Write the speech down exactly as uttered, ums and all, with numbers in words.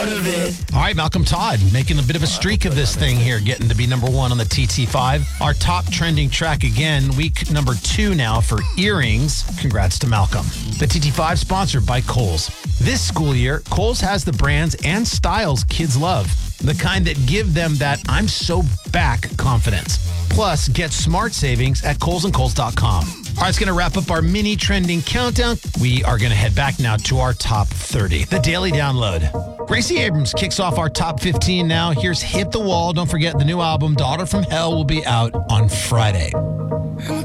of it. All right, Malcolm Todd making a bit of a streak of this thing here, getting to be number one on the T T five. Our top trending track again, week number two now for earrings. Congrats to Malcolm. The T T five sponsored by Kohl's. This school year, Kohl's has the brands and styles kids love. The kind that give them that I'm so back confidence. Plus, get smart savings at Kohl's and Kohl's dot com. All right, it's going to wrap up our mini trending countdown. We are going to head back now to our top thirty, the daily download. Gracie Abrams kicks off our top fifteen now. Here's Hit the Wall. Don't forget the new album, Daughter from Hell, will be out on Friday.